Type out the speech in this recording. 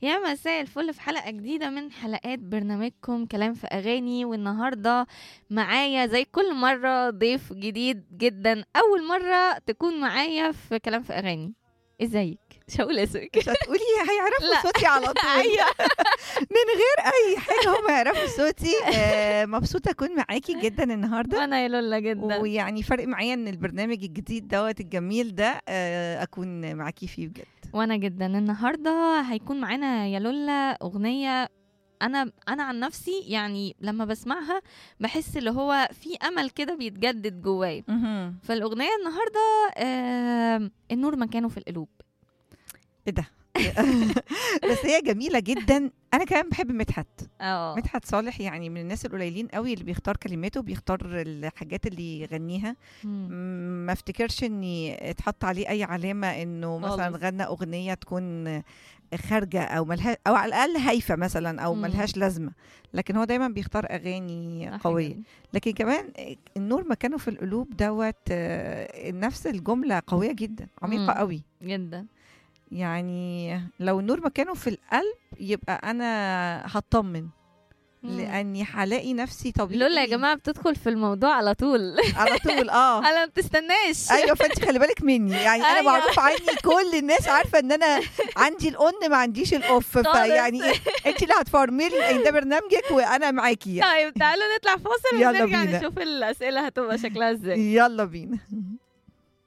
يا مساء الفل في حلقة جديدة من حلقات برنامجكم كلام في أغاني. والنهاردة معايا زي كل مرة ضيف جديد جدا، أول مرة تكون معايا في كلام في أغاني. ازيك؟ مش هقول اسمك. مش هتقولي هيعرفوا لا. صوتي على طول. أيوة. من غير اي حاجه هم يعرفوا صوتي. مبسوطه اكون معاكي جدا النهارده، وأنا يا لولا جدا. ويعني فرق معايا ان البرنامج الجديد دوت الجميل ده اكون معاكي فيه بجد. وأنا جدا النهاردة هيكون معانا يا لولا أغنية. أنا عن نفسي يعني لما بسمعها بحس اللي هو في أمل كده بيتجدد جوايا. فالأغنية النهاردة النور مكانه في القلوب. ايه ده؟ بس هي جميله جدا. انا كمان بحب مدحت صالح، يعني من الناس القليلين قوي اللي بيختار كلماته، بيختار الحاجات اللي يغنيها. ما افتكرش اني اتحط عليه اي علامه انه مثلا خالص. غنى اغنيه تكون خارجه او ملها او على الاقل هايفه مثلا او ملهاش لازمه، لكن هو دايما بيختار اغاني قويه. لكن كمان النور مكانه في القلوب دوت، نفس الجمله قويه جدا، عميقه قوي جدا. يعني لو النور مكانه في القلب يبقى انا هطمن، لاني هلاقي نفسي طبيعي. لولا يا جماعه بتدخل في الموضوع على طول. على طول. انا ما بتستناش. ايوه، فانت خلي بالك مني، يعني انا أيوة. معروف عني، كل الناس عارفه ان انا عندي الاون ما عنديش الاوف، فيعني ايه، انت اللي هتفرملي ده برنامجك وانا معاكي يعني. طيب تعالوا نطلع فاصل يلا ونرجع بينا. نشوف الاسئله هتبقى شكلها ازاي. يلا بينا.